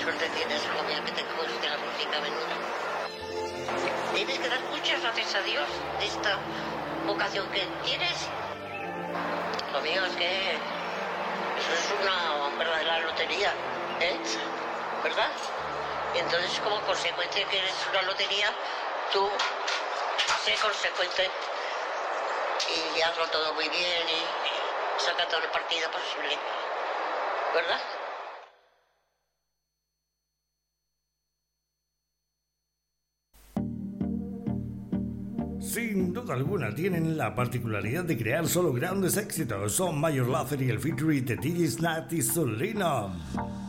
suerte tienes, Romeo, que te guste la música, ¿verdad? Tienes que dar muchas gracias a Dios de esta vocación que tienes. Lo mío es que eso es una verdadera lotería, ¿eh? ¿Verdad? Y entonces, como consecuencia que eres una lotería, tú sé consecuente y hazlo todo muy bien y saca todo el partido posible, ¿verdad? Sin duda alguna tienen la particularidad de crear solo grandes éxitos. Son Major Lazer y el featuring de DJ Snat y Solina.